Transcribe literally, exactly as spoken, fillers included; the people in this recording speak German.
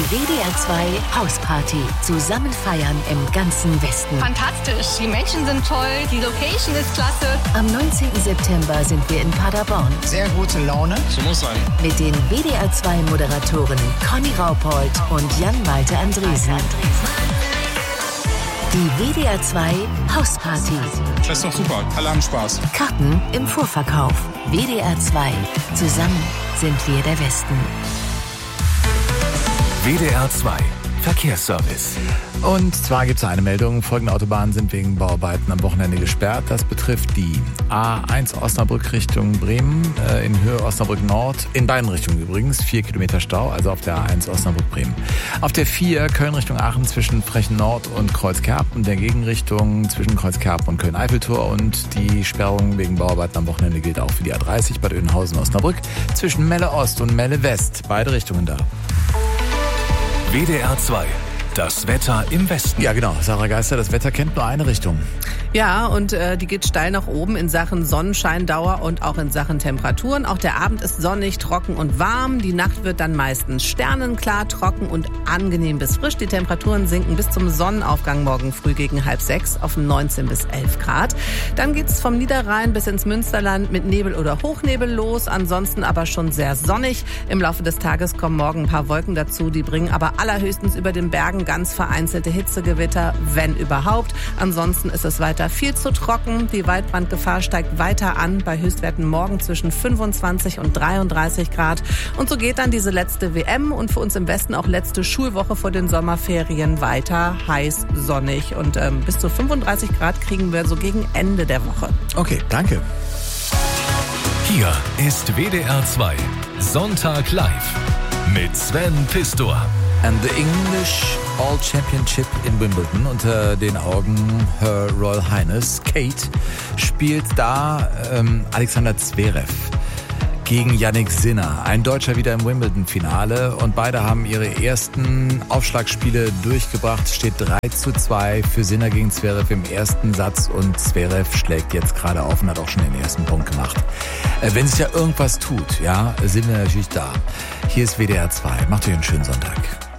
W D R zwei Hausparty. Zusammen feiern im ganzen Westen. Fantastisch, die Menschen sind toll, die Location ist klasse. Am neunzehnten September sind wir in Paderborn. Sehr gute Laune. So muss sein. Mit den W D R zwei Moderatoren Conny Raupold und Jan-Malte Andresen. Die W D R zwei Hausparty. Das ist doch super, alle haben Spaß. Karten im Vorverkauf. W D R zwei. Zusammen sind wir der Westen. W D R zwei Verkehrsservice. Und zwar gibt es eine Meldung. Folgende Autobahnen sind wegen Bauarbeiten am Wochenende gesperrt. Das betrifft die A eins Osnabrück Richtung Bremen, äh, in Höhe Osnabrück Nord. In beiden Richtungen übrigens. Vier Kilometer Stau, also auf der A eins Osnabrück-Bremen. Auf der vier Köln Richtung Aachen zwischen Frechen Nord und Kreuzkerp. Und der Gegenrichtung zwischen Kreuzkerp und Köln-Eiffeltor. Und die Sperrung wegen Bauarbeiten am Wochenende gilt auch für die A dreißig Bad Oeynhausen-Osnabrück. Zwischen Melle Ost und Melle West. Beide Richtungen da. W D R zwei. Das Wetter im Westen. Ja, genau. Sarah Geister, das Wetter kennt nur eine Richtung. Ja, und äh, die geht steil nach oben in Sachen Sonnenscheindauer und auch in Sachen Temperaturen. Auch der Abend ist sonnig, trocken und warm. Die Nacht wird dann meistens sternenklar, trocken und angenehm bis frisch. Die Temperaturen sinken bis zum Sonnenaufgang morgen früh gegen halb sechs auf neunzehn bis elf Grad. Dann geht's vom Niederrhein bis ins Münsterland mit Nebel oder Hochnebel los. Ansonsten aber schon sehr sonnig. Im Laufe des Tages kommen morgen ein paar Wolken dazu. Die bringen aber allerhöchstens über den Bergen ganz vereinzelte Hitzegewitter, wenn überhaupt. Ansonsten ist es weiter viel zu trocken. Die Waldbrandgefahr steigt weiter an, bei Höchstwerten morgen zwischen fünfundzwanzig und dreiunddreißig Grad. Und so geht dann diese letzte W M und für uns im Westen auch letzte Schulwoche vor den Sommerferien weiter heiß, sonnig. Und ähm, bis zu fünfunddreißig Grad kriegen wir so gegen Ende der Woche. Okay, danke. Hier ist W D R zwei Sonntag live mit Sven Pistor. And the English All Championship in Wimbledon unter den Augen Her Royal Highness Kate spielt da ähm, Alexander Zverev gegen Jannik Sinner. Ein Deutscher wieder im Wimbledon-Finale und beide haben ihre ersten Aufschlagspiele durchgebracht. Steht drei zu zwei für Sinner gegen Zverev im ersten Satz und Zverev schlägt jetzt gerade auf und hat auch schon den ersten Punkt gemacht. Äh, wenn sich ja irgendwas tut, ja, sind wir natürlich da. Hier ist W D R zwei. Macht euch einen schönen Sonntag.